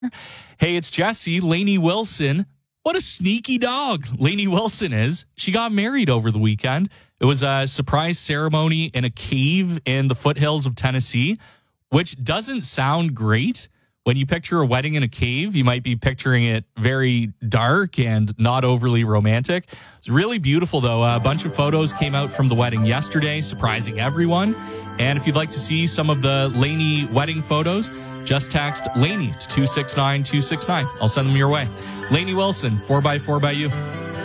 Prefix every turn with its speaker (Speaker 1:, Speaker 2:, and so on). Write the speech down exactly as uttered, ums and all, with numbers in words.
Speaker 1: Hey, it's Jesse. Lainey Wilson. What a sneaky dog Lainey Wilson is. She got married over the weekend. It was a surprise ceremony in a cave in the foothills of Tennessee, which doesn't sound great. When you picture a wedding in a cave, you might be picturing it very dark and not overly romantic. It's really beautiful, though. A bunch of photos came out from the wedding yesterday, surprising everyone. And if you'd like to see some of the Lainey wedding photos, just text Lainey to two six nine two six nine. I'll send them your way. Lainey Wilson, four by four by you.